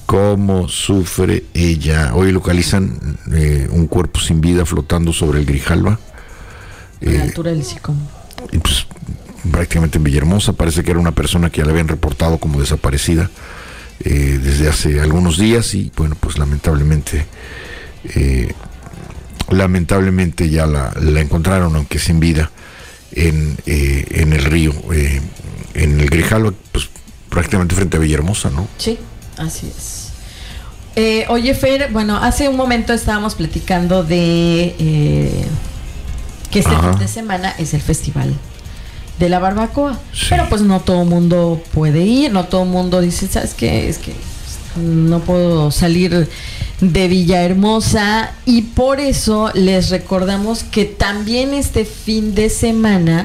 cómo sufre ella. Hoy localizan un cuerpo sin vida flotando sobre el Grijalva. A la altura del Sicom. Y pues prácticamente en Villahermosa. Parece que era una persona que ya la habían reportado como desaparecida desde hace algunos días, y bueno, pues lamentablemente ya la encontraron, aunque sin vida, en el río, en el Grijalva, pues prácticamente frente a Villahermosa, ¿no? Sí, así es. Oye, Fer, bueno, hace un momento estábamos platicando de que este fin de semana es el festival de la barbacoa, sí. Pero pues no todo el mundo puede ir, no todo el mundo dice, ¿sabes qué? Es que no puedo salir de Villahermosa, y por eso les recordamos que también este fin de semana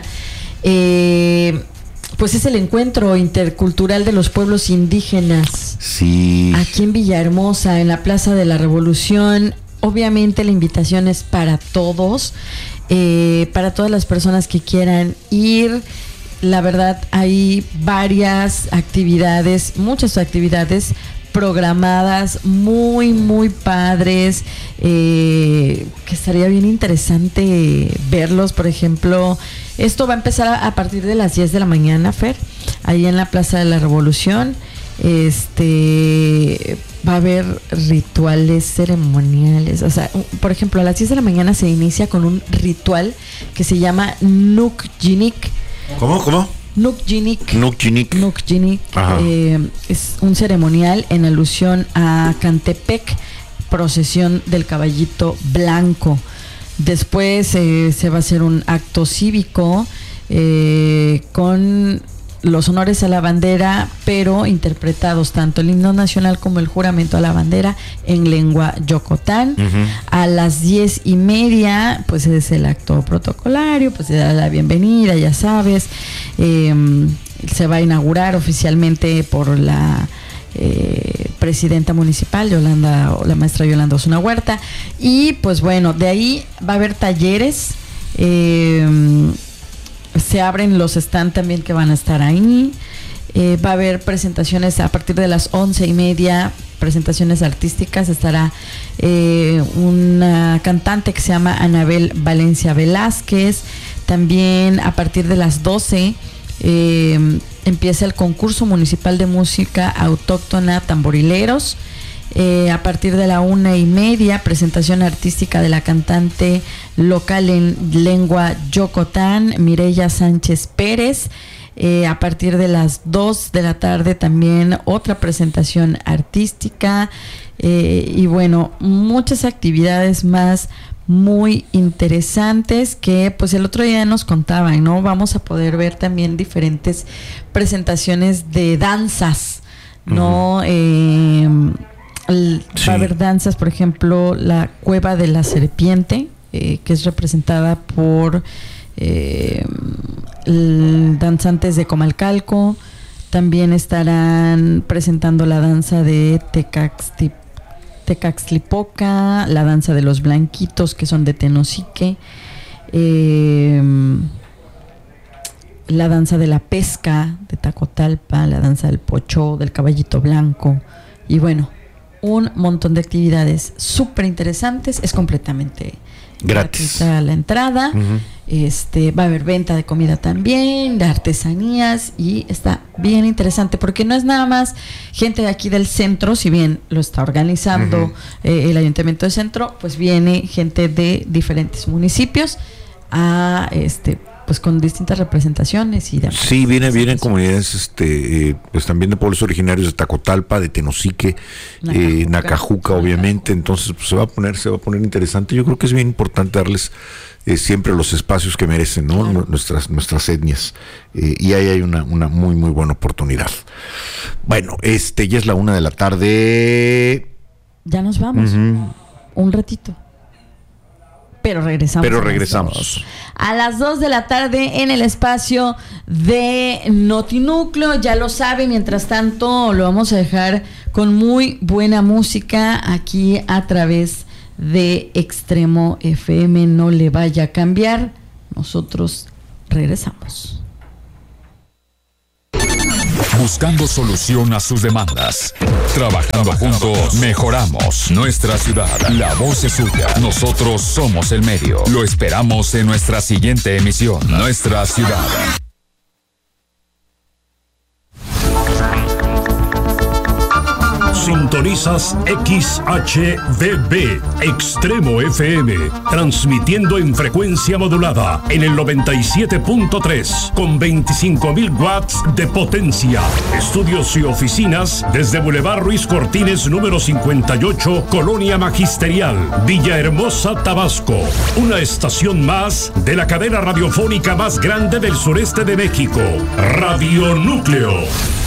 pues es el encuentro intercultural de los pueblos indígenas. Sí. Aquí en Villahermosa, en la Plaza de la Revolución. Obviamente la invitación es para todos, para todas las personas que quieran ir. La verdad, hay varias actividades, muchas actividades programadas, muy, muy padres, que estaría bien interesante verlos. Por ejemplo, esto va a empezar a partir de las 10 de la mañana, Fer, ahí en la Plaza de la Revolución. Va a haber rituales ceremoniales, o sea, por ejemplo, a las 10 de la mañana se inicia con un ritual que se llama Nukjinik. ¿Cómo? Nukjinik. Es un ceremonial en alusión a Cantepec, procesión del caballito blanco. Después se va a hacer un acto cívico con los honores a la bandera, pero interpretados tanto el himno nacional como el juramento a la bandera en lengua yocotán. Uh-huh. A las 10:30, pues es el acto protocolario, pues se da la bienvenida, ya sabes. Se va a inaugurar oficialmente por la presidenta municipal, la maestra Yolanda Osuna Huerta. Y pues bueno, de ahí va a haber talleres. Se abren los stands también que van a estar ahí. Va a haber presentaciones a partir de las 11:30, presentaciones artísticas. Estará una cantante que se llama Anabel Valencia Velázquez. También a partir de las 12 empieza el concurso municipal de música autóctona Tamborileros. A partir de la 1:30, presentación artística de la cantante local en lengua yocotán, Mireya Sánchez Pérez. A partir de las 2 de la tarde también otra presentación artística. Y bueno, muchas actividades más muy interesantes que pues el otro día nos contaban, ¿no? Vamos a poder ver también diferentes presentaciones de danzas, ¿no? Va a haber danzas, por ejemplo, la Cueva de la Serpiente, que es representada por danzantes de Comalcalco. También estarán presentando la danza de Tecaxtlipoca, la danza de los Blanquitos, que son de Tenosique, la danza de la pesca de Tacotalpa, la danza del pochó, del caballito blanco, y bueno, un montón de actividades súper interesantes. Es completamente gratis la entrada. Uh-huh. Va a haber venta de comida también, de artesanías, y está bien interesante porque no es nada más gente de aquí del centro, si bien lo está organizando el Ayuntamiento del Centro, pues viene gente de diferentes municipios a pues con distintas representaciones y demás. Sí, vienen comunidades pues también de pueblos originarios de Tacotalpa, de Tenosique, Nacajuca, obviamente. Entonces pues se va a poner interesante. Yo creo que es bien importante darles siempre los espacios que merecen, ¿no? Claro. Nuestras etnias, y ahí hay una muy muy buena oportunidad. Bueno, ya es la 1 p.m. Ya nos vamos. Un ratito. Pero regresamos. A las 2 p.m. en el espacio de Notinúcleo. Ya lo sabe, mientras tanto lo vamos a dejar con muy buena música aquí a través de Extremo FM. No le vaya a cambiar. Nosotros regresamos. buscando solución a sus demandas. Trabajando juntos, mejoramos nuestra ciudad. La voz es suya. Nosotros somos el medio. Lo esperamos en nuestra siguiente emisión. Nuestra ciudad. Sintonizas XHVB, Extremo FM, transmitiendo en frecuencia modulada en el 97.3 con 25.000 watts de potencia. Estudios y oficinas desde Boulevard Ruiz Cortines número 58, Colonia Magisterial, Villahermosa, Tabasco. Una estación más de la cadena radiofónica más grande del sureste de México, Radio Núcleo.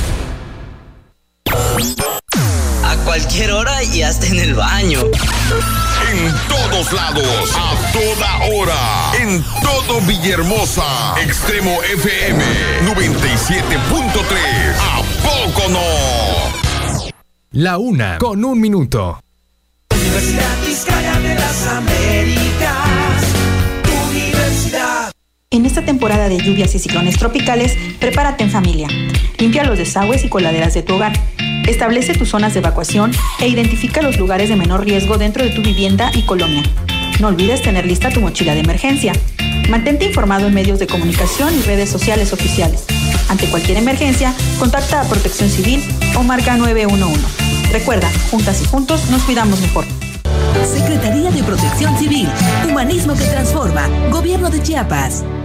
Cualquier hora y hasta en el baño. En todos lados, a toda hora, en todo Villahermosa, Extremo FM 97.3. ¿A poco no? La 1:01. Universidad Vizcaya de las Américas, Universidad. En esta temporada de lluvias y ciclones tropicales, prepárate en familia. Limpia los desagües y coladeras de tu hogar. Establece tus zonas de evacuación e identifica los lugares de menor riesgo dentro de tu vivienda y colonia. No olvides tener lista tu mochila de emergencia. Mantente informado en medios de comunicación y redes sociales oficiales. Ante cualquier emergencia, contacta a Protección Civil o marca 911. Recuerda, juntas y juntos nos cuidamos mejor. Secretaría de Protección Civil, Humanismo que Transforma, Gobierno de Chiapas.